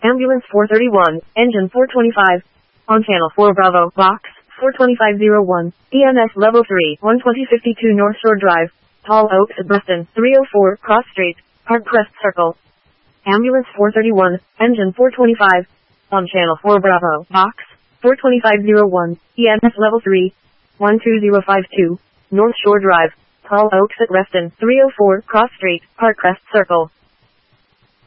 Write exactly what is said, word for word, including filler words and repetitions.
Ambulance four thirty-one, engine four twenty-five. On channel four Bravo, box four twenty-five oh one, E M S level three, one twenty fifty-two North Shore Drive, Tall Oaks, Preston, three oh four, Cross Street, Park Crest Circle. Ambulance four thirty-one, engine four twenty-five. On channel four Bravo, box four twenty-five oh one, E M S level three, one two zero five two, North Shore Drive, Tall Oaks at Reston, three oh four, Cross Street, Park Crest Circle.